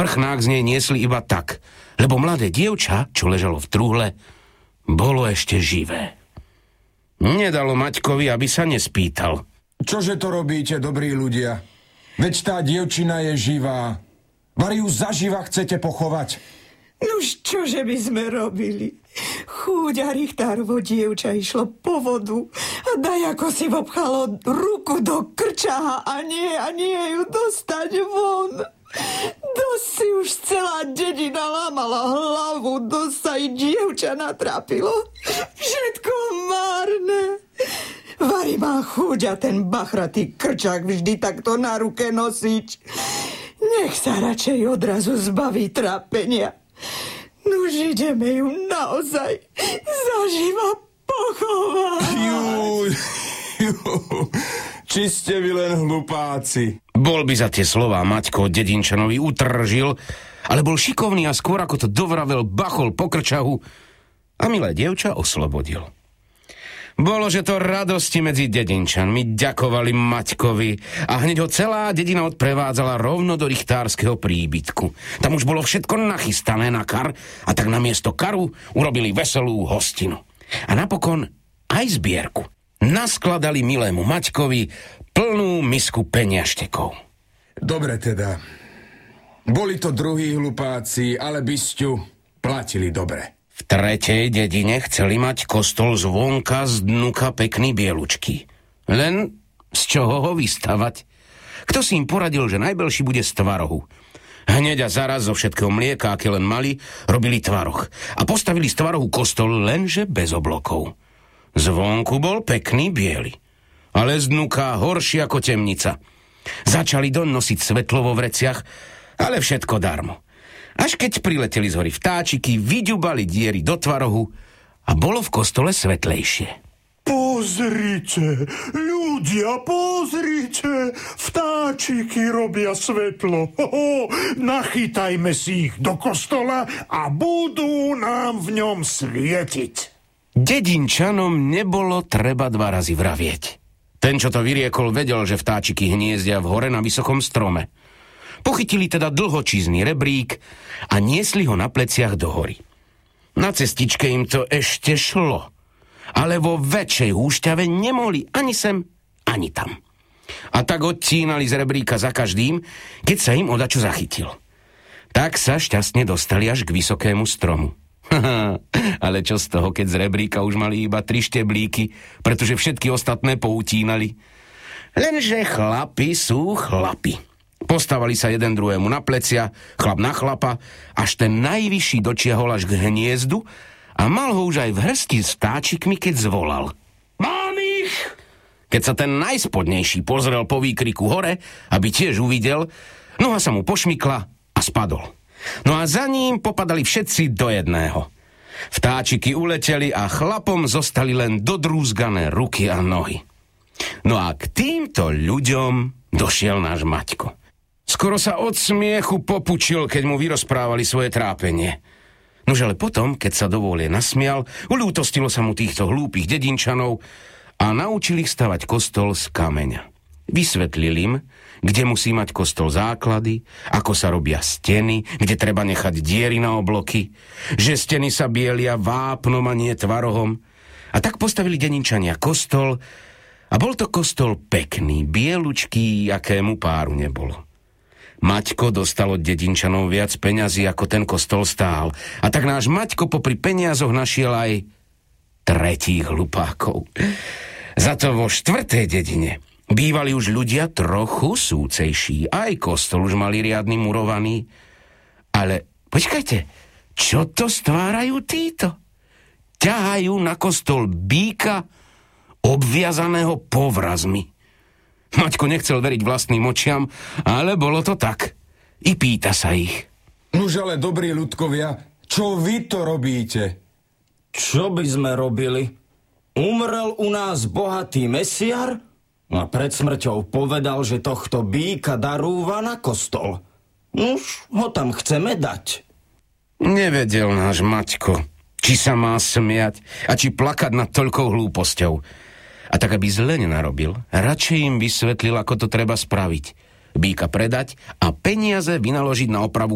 vrchnák z nej niesli iba tak, lebo mladé dievča, čo ležalo v truhle, bolo ešte živé. Nedalo Maťkovi, aby sa nespýtal. Čože to robíte, dobrí ľudia? Veď tá dievčina je živá. Vari ju zaživa chcete pochovať? Nuž čože by sme robili? Chúďa Richtárovo dievča išlo po vodu a dajako si vopchalo ruku do krčaha a nie ju dostať von. Dosť si už celá dedina lámala hlavu, dosť sa i dievča natrapilo. Všetko márne. Vari má chúďa ten bachratý krčák vždy takto na ruke nosiť. Nech sa radšej odrazu zbaví trápenia. Nuž ideme ju naozaj zaživa pochovať. Juj. Či ste vy len hlupáci. Bol by za tie slová Maťko Dedinčanovi utržil, ale bol šikovný a skôr ako to dovravel, bachol po krčahu a milé dievča oslobodil. Bolo, že to radosti medzi Dedinčanmi, ďakovali Maťkovi a hneď ho celá dedina odprevádzala rovno do richtárskeho príbytku. Tam už bolo všetko nachystané na kar a tak namiesto karu urobili veselú hostinu. A napokon aj zbierku. Naskladali milému Maťkovi plnú misku peniažtekov. Dobre teda. Boli to druhí hlupáci, ale bysťu platili dobre. V tretej dedine chceli mať kostol zvonka z dnuka pekný bielučký. Len z čoho ho vystavať? Kto si im poradil, že najbelší bude z tvarohu? Hneď a zaraz zo všetkého mlieka, aké len mali, robili tvaroh. A postavili z tvarohu kostol lenže bez oblokov. Zvonku bol pekný biely, ale z dnuka horší ako temnica. Začali donosiť svetlo vo vreciach, ale všetko darmo. Až keď prileteli z hory vtáčiky, vyďubali diery do tvarohu a bolo v kostole svetlejšie. Pozrite, ľudia, pozrite, vtáčiky robia svetlo. Nachytajme si ich do kostola a budú nám v ňom svietiť. Dedinčanom nebolo treba 2 razy vravieť. Ten, čo to vyriekol, vedel, že vtáčiky hniezdia v hore na vysokom strome. Pochytili teda dlhočízny rebrík a niesli ho na pleciach do hory. Na cestičke im to ešte šlo, ale vo väčšej húšťave nemohli ani sem, ani tam. A tak odtínali z rebríka za každým, keď sa im odačo zachytil. Tak sa šťastne dostali až k vysokému stromu. Ale čo z toho, keď z rebríka už mali iba 3 šteblíky, pretože všetky ostatné poutínali. Lenže chlapi sú chlapi. Postavali sa jeden druhému na plecia, chlap na chlapa, až ten najvyšší dočiahol až k hniezdu a mal ho už aj v hrsti s vtáčikmi, keď zvolal. Mám ich! Keď sa ten najspodnejší pozrel po výkriku hore, aby tiež uvidel, noha sa mu pošmykla a spadol. No a za ním popadali všetci do jedného. Vtáčiky uleteli a chlapom zostali len dodrúzgané ruky a nohy. No a k týmto ľuďom došiel náš Maťko. Skoro sa od smiechu popučil, keď mu vyrozprávali svoje trápenie. Nož ale potom, keď sa dovolie nasmial, uľútostilo sa mu týchto hlúpych dedinčanov a naučil ich stavať kostol z kameňa. Vysvetlil im, kde musí mať kostol základy, ako sa robia steny, kde treba nechať diery na obloky, že steny sa bielia vápnom a nie tvarohom. A tak postavili dedinčania kostol a bol to kostol pekný, bielučký, akému páru nebolo. Maťko dostal od dedinčanov viac peňazí, ako ten kostol stál. A tak náš Maťko popri peniazoch našiel aj 3 hlupákov. Zato vo 4. dedine bývali už ľudia trochu súcejší. Aj kostol už mali riadny murovaný. Ale počkajte, čo to stvárajú títo? Ťahajú na kostol býka obviazaného povrazmi. Maťko nechcel veriť vlastným očiam, ale bolo to tak. I pýta sa ich. Nuž ale dobrí ľudkovia, čo vy to robíte? Čo by sme robili? Umrel u nás bohatý mesiar a pred smrťou povedal, že tohto býka darúva na kostol. Nuž, ho tam chceme dať. Nevedel náš Maťko, či sa má smiať a či plakať nad toľkou hlúposťou. A tak, aby zle nenarobil, radšej im vysvetlil, ako to treba spraviť. Býka predať a peniaze vynaložiť na opravu